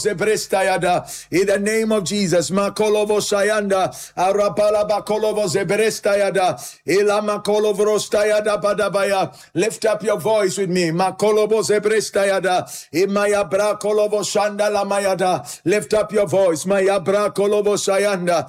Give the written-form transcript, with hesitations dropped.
Zebrestayada, in the name of Jesus, Makolovo Sayanda, Arapala Bakolovo Zebrestayada, Ilama Kolovrostayada Badabaya. Lift up your voice with me, Makolovo Zebrestayada, Imaya Bra Kolovo Shanda Lamayada. Lift up your voice, Maya Bra Kolovo Sayanda,